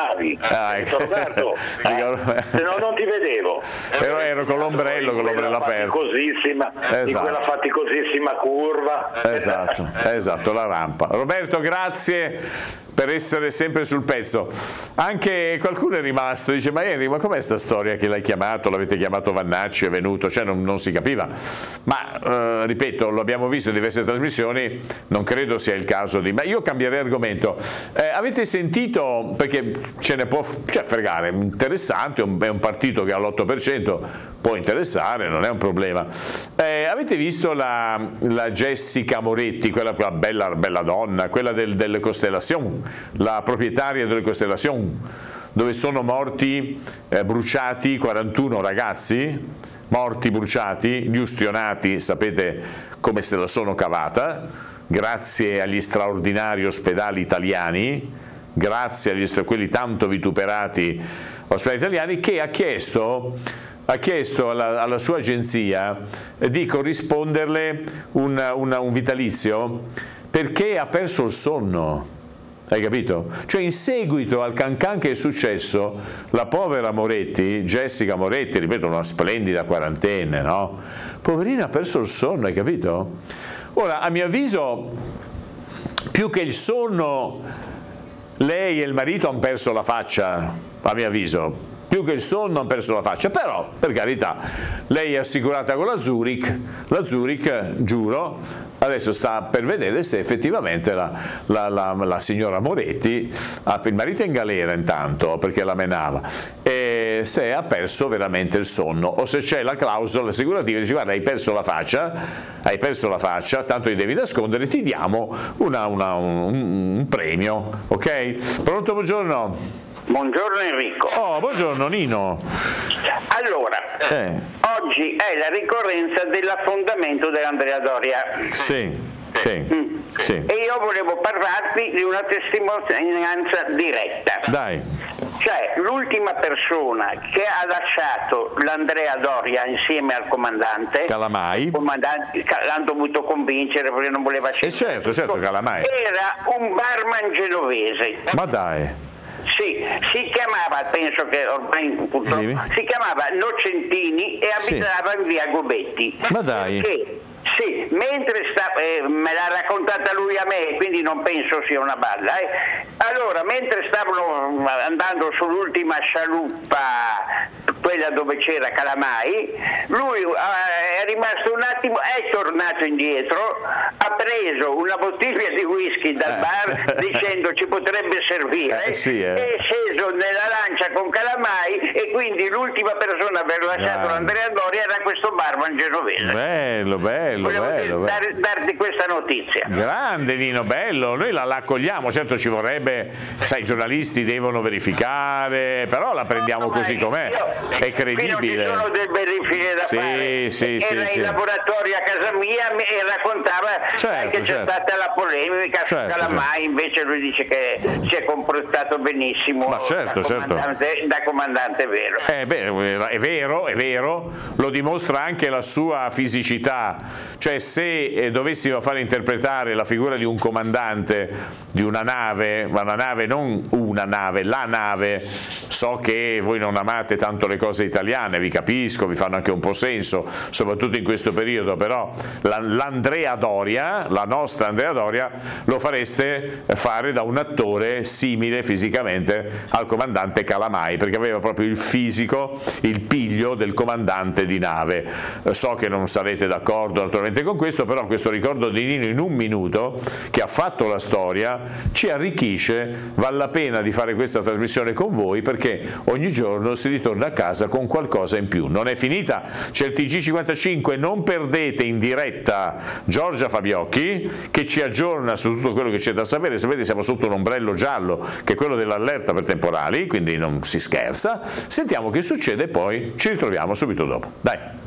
chiamavi? Roberto, se no non ti vedevo. Ero con l'ombrello aperto. In quella faticosissima curva. Esatto, la rampa. Roberto, grazie per essere sempre sul pezzo. Anche qualcuno è rimasto, dice: ma Henry, ma com'è sta storia che l'hai chiamato, l'avete chiamato Vannacci, è venuto, cioè non si capiva. Ma ripeto, lo abbiamo visto in diverse trasmissioni, non credo sia il caso ma io cambierei argomento. Avete sentito, perché ce ne può fregare, interessante, è un partito che ha l'8%, può interessare, non è un problema. Avete visto la Jessica Moretti, quella bella donna, quella delle Constellation, la proprietaria delle Constellation, dove sono morti, bruciati 41 ragazzi, morti bruciati, gli ustionati, sapete come se la sono cavata, grazie agli straordinari ospedali italiani, grazie a quelli tanto vituperati ospedali italiani, che ha chiesto alla sua agenzia di corrisponderle un vitalizio perché ha perso il sonno. Hai capito? Cioè, in seguito al cancan che è successo, la povera Moretti, Jessica Moretti, ripeto, una splendida quarantenne, no? Poverina, ha perso il sonno, hai capito? Ora, a mio avviso, più che il sonno, lei e il marito hanno perso la faccia, a mio avviso. Più che il sonno hanno perso la faccia, però, per carità, lei è assicurata con la Zurich, giuro, adesso sta per vedere se effettivamente la signora Moretti, il marito è in galera intanto perché la menava, e se ha perso veramente il sonno o se c'è la clausola assicurativa, dice: guarda, hai perso la faccia, tanto ti devi nascondere, ti diamo un premio, ok? Pronto, buongiorno. Buongiorno Enrico. Oh, buongiorno Nino. Allora, oggi è la ricorrenza dell'affondamento dell'Andrea Doria. Sì. E io volevo parlarti di una testimonianza diretta. Dai. Cioè, l'ultima persona che ha lasciato l'Andrea Doria insieme al comandante Calamai, l'hanno dovuto convincere perché non voleva scendere. Certo, Calamai era un barman genovese. Ma dai. Sì, si chiamava, penso che ormai purtroppo, si chiamava Nocentini e abitava in via Gobetti. Ma dai. Perché? Sì, mentre me l'ha raccontata lui a me, quindi non penso sia una balla. Allora, mentre stavano andando sull'ultima scialuppa, quella dove c'era Calamai, lui è rimasto un attimo, è tornato indietro, ha preso una bottiglia di whisky dal bar dicendo ci potrebbe servire, è sceso nella lancia con Calamai e quindi l'ultima persona a aver lasciato l'Andrea Doria era questo barman genovese. Bello. Volevo darti questa notizia. Grande Nino, bello, noi la accogliamo, certo ci vorrebbe, sai, i giornalisti devono verificare, però la prendiamo così com'è, è credibile. Qui non ci sono delle verifiche da fare. Era in laboratorio a casa mia e raccontava che c'è stata la polemica su Calamai, invece lui dice che si è comportato benissimo da comandante vero. È vero, lo dimostra anche la sua fisicità. Cioè, se dovessimo fare interpretare la figura di un comandante di una nave, ma una nave non una nave, la nave, so che voi non amate tanto le cose italiane, vi capisco, vi fanno anche un po' senso, soprattutto in questo periodo, però l'Andrea Doria, la nostra Andrea Doria, lo fareste fare da un attore simile fisicamente al comandante Calamai, perché aveva proprio il fisico, il piglio del comandante di nave. So che non sarete d'accordo naturalmente con questo, però questo ricordo di Nino in un minuto, che ha fatto la storia, ci arricchisce. Vale la pena di fare questa trasmissione con voi perché ogni giorno si ritorna a casa con qualcosa in più. Non è finita, c'è il TG55, non perdete in diretta Giorgia Fabiocchi che ci aggiorna su tutto quello che c'è da sapere. Sapete, siamo sotto un ombrello giallo che è quello dell'allerta per temporali, quindi non si scherza. Sentiamo che succede e poi ci ritroviamo subito dopo. Dai.